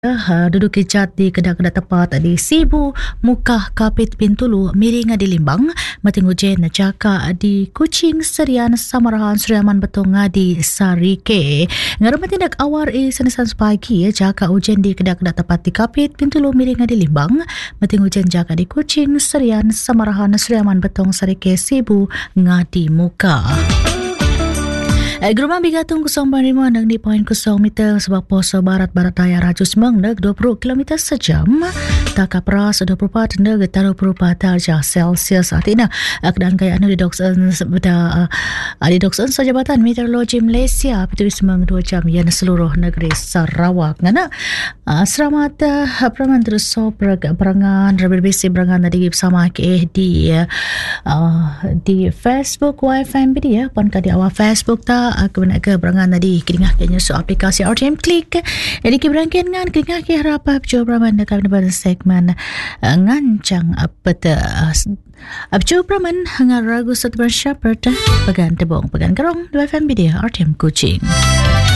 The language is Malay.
Duduk kejat di kedai-kedai tepat di Sibu, Mukah Kapit Pintulu, Miringa di Limbang, Mating Ujen Jaka di Kuching, Serian Samarahan Suriaman Betong di Sarike. Ngaruh tindak awar senisan pagi Jaka ujen di kedai-kedai tepat di Kapit Pintulu, Miringa di Limbang, Mating Ujen Jaka di Kuching, Serian Samarahan Suriaman Betong Sarike Sibu ngadi Mukah. Gerumang bigatung 0.5 nang di poin 0 meter sebab poso barat-barat daya rajus meng nag 20 km sejam. Taka peras 24 nag 34 darjah Celsius. Artinya keadaan kaya anu di doksen Jabatan Meteorologi Malaysia pitulis meng 2 jam yang seluruh negeri Sarawak. Ngana selamat praman terus so perangan berbesi perangan tadi bersama ke di Facebook YFM ya pon ka di awal Facebook ta kebenar ke berangan tadi kena ke nyusu aplikasi RTM Klik jadi kiberangkan ngan kena ke harap coba man dekat pada segmen ngancang peta coba man hangar ragu satu bersyapat pegan tebong pegan kerong YFM dia RTM Kuching.